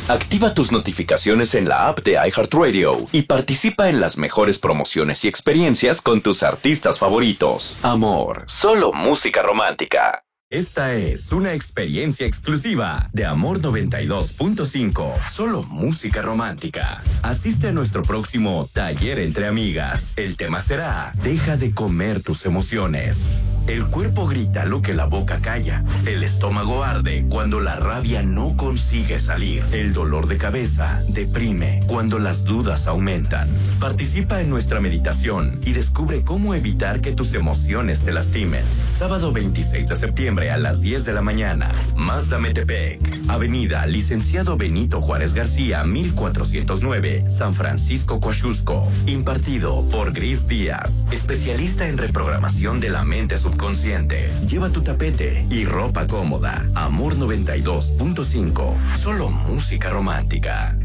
Activa tus notificaciones en la app de iHeartRadio y participa en las mejores promociones y experiencias con tus artistas favoritos. Amor, solo música romántica. Esta es una experiencia exclusiva de Amor 92.5. Solo música romántica. Asiste a nuestro próximo taller entre amigas. El tema será: deja de comer tus emociones. El cuerpo grita lo que la boca calla. El estómago arde cuando la rabia no consigue salir. El dolor de cabeza deprime cuando las dudas aumentan. Participa en nuestra meditación y descubre cómo evitar que tus emociones te lastimen. Sábado 26 de septiembre a las 10 de la mañana. Mazda Metepec. Avenida Licenciado Benito Juárez García, 1409, San Francisco, Coaxusco. Impartido por Gris Díaz, especialista en reprogramación de la mente subconsciente. Lleva tu tapete y ropa cómoda. Amor 92.5. Solo música romántica.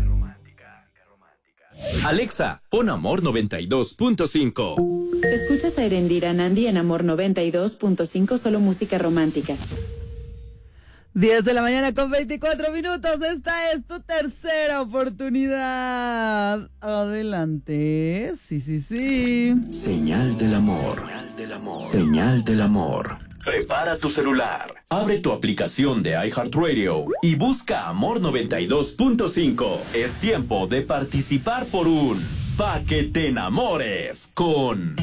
Alexa, pon Amor 92.5. Escuchas a Erendira Nandi en Amor 92.5, solo música romántica. 10 de la mañana con 24 minutos. Esta es tu tercera oportunidad. Adelante. Sí. Señal del amor. Señal del amor. Prepara tu celular. Abre tu aplicación de iHeartRadio y busca Amor 92.5. Es tiempo de participar por un Pa' que te enamores con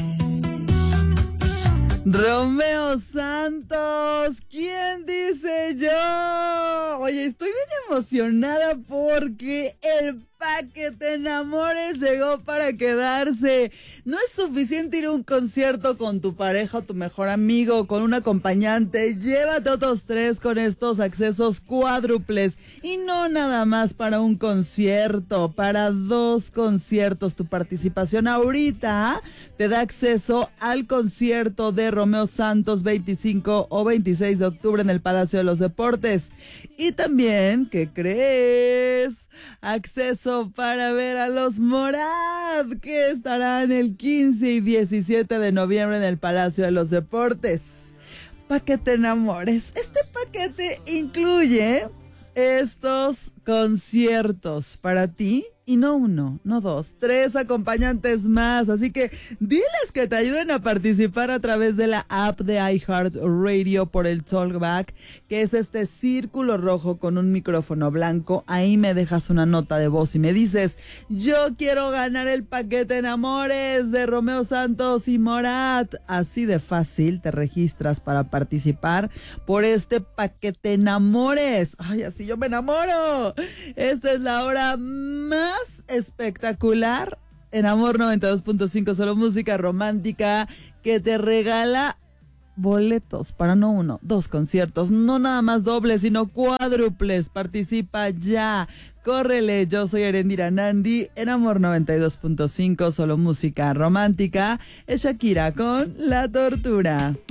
Romeo Santos. ¿Quién dice yo? Oye, estoy bien emocionada porque el Pa' que te enamores llegó para quedarse. No es suficiente ir a un concierto con tu pareja o tu mejor amigo, con un acompañante. Llévate otros 3 con estos accesos cuádruples. Y no nada más para un concierto, para 2 conciertos. Tu participación ahorita te da acceso al concierto de Romeo Santos 25 o 26 de octubre en el Palacio de los Deportes. Y también, ¿qué crees? Acceso para ver a los Morad, que estarán el 15 y 17 de noviembre en el Palacio de los Deportes. Pa' que te enamores. Este paquete incluye estos conciertos para ti. Y no 1, no 2, 3 acompañantes más. Así que diles que te ayuden a participar a través de la app de iHeartRadio por el Talkback, que es este círculo rojo con un micrófono blanco. Ahí me dejas una nota de voz y me dices: yo quiero ganar el paquete enamores de Romeo Santos y Morat. Así de fácil te registras para participar por este paquete enamores. Ay, así yo me enamoro. Esta es la hora más espectacular en Amor 92.5, solo música romántica, que te regala boletos para no 1, 2 conciertos, no nada más dobles, sino cuádruples. Participa ya, córrele. Yo soy Erendira Nandi en Amor 92.5, solo música romántica. Es Shakira con La Tortura.